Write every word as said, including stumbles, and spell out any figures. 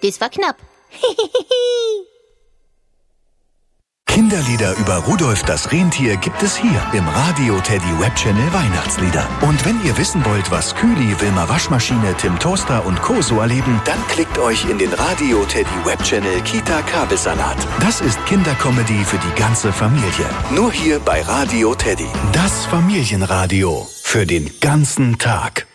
Das war knapp. Kinderlieder über Rudolf das Rentier gibt es hier im Radio Teddy Webchannel Weihnachtslieder. Und wenn ihr wissen wollt, was Kühli, Wilma Waschmaschine, Tim Toaster und Co. so erleben, dann klickt euch in den Radio Teddy Webchannel Kita Kabelsalat. Das ist Kindercomedy für die ganze Familie. Nur hier bei Radio Teddy. Das Familienradio für den ganzen Tag.